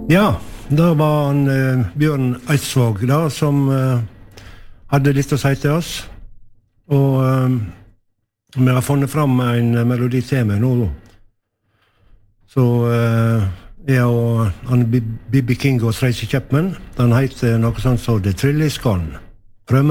Ja, da var han Bjørn Eidsvåg da, som hadde litt å si til oss. Og vi har funnet fram en melodi til meg nå. Så jeg og B.B. King og Tracy Chapman, den heter noe sånt som The Thrill Is Gone.